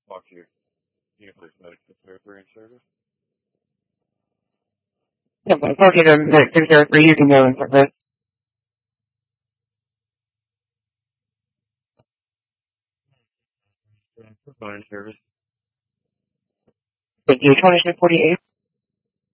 talk to you. Can you please medical therapy service? Yeah, but I'll get a medical therapy. You can go in for this. Phone service. Thank you. 2248.